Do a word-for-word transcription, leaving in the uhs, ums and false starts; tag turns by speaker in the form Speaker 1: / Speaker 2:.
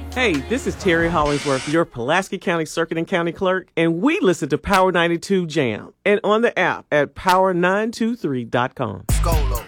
Speaker 1: Hey, this is Terry Hollingsworth, your Pulaski County Circuit and County Clerk, and we listen to Power ninety-two Jam and on the app at power nine two three dot com. Skolo.